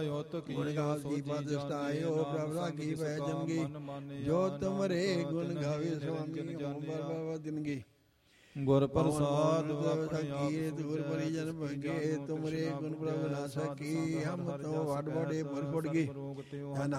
ਗੁਣ ਗਾਵ ਜੀ ਪਦ ਸਟਾਇਓ ਪ੍ਰਭ ਰਾਗੀ ਪੈ ਜਨਗੀ ਜੋ ਤੁਮਰੇ ਗੁਣ ਗਾਵੇ ਸੁਆਮੀ ਓਮ ਬਰਬਰ ਦਿਨਗੀ ਗੁਰ ਪ੍ਰਸਾਦ ਸਕੀ ਦੂਰ ਪਰਿਜਨ ਭੰਗੇ ਤੁਮਰੇ ਗੁਣ ਪ੍ਰਭ ਨਾ ਸਕੀ ਹਮ ਤੋਂ ਵਡ ਵਡੇ ਪੁਰ ਪੁੜ ਗਏ